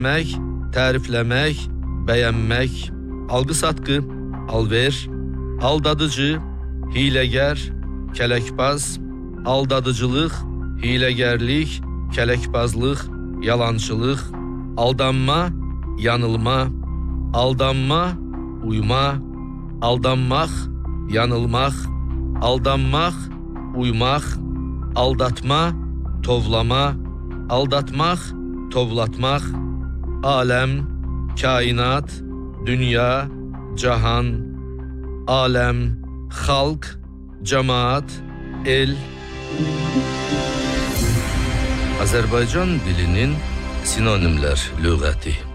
Mək, tərifləmək, bəyənmək, alqı-satqı, alver, aldadıcı, hiləgər, kələkbaz, aldadıcılıq, hiləgərlik, kələkbazlıq, yalançılıq, aldanma, yanılma, aldanma, uyma, aldanmaq, yanılmaq, aldanmaq, uymaq, aldatma, tovlama, aldatmaq, tovlatmaq, aləm, kainat, dünya, cahan, aləm, xalq, cəmaat, el. Azərbaycan dilinin sinonimlər lüğəti.